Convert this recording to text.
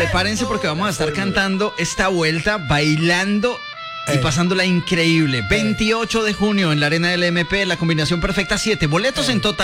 prepárense porque vamos a estar cantando esta vuelta, bailando y pasándola increíble. 28 de junio en la Arena del MP, la combinación perfecta 7. Boletos en total.